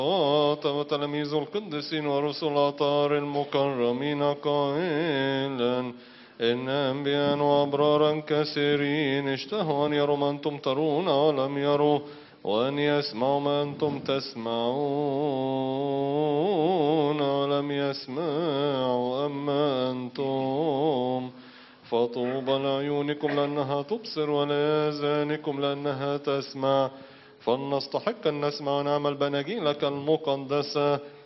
وتلاميذ القديسين ورسل الأطهار المكرمين قائلا إن أنبياء وأبرارا كثيرين اشتهوا أن يروا ما أنتم ترون ولم يروا، وأن يسمعوا ما أنتم تسمعون ولم يسمعوا. أما أنتم فطوبى لعيونكم لأنها تبصر ولآذانكم لأنها تسمع، فلنستحق أن نسمع ونعمل بأناجيلك المقدسة